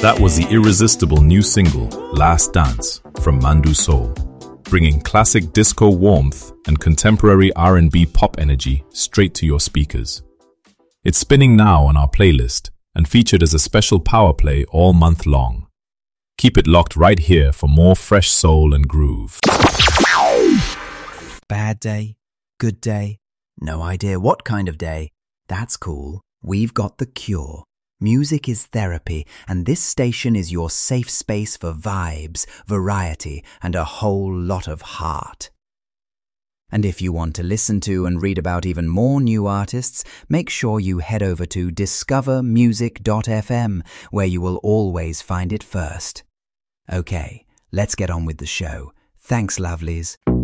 That was the irresistible new single, Last Dance, from Mandu Soul, bringing classic disco warmth and contemporary R&B pop energy straight to your speakers. It's spinning now on our playlist and featured as a special power play all month long. Keep it locked right here for more fresh soul and groove. Bad day, good day, no idea what kind of day. That's cool. We've got The Cure. Music is therapy, and this station is your safe space for vibes, variety, and a whole lot of heart. And if you want to listen to and read about even more new artists, make sure you head over to discovermusic.fm, where you will always find it first. Okay, let's get on with the show. Thanks, lovelies.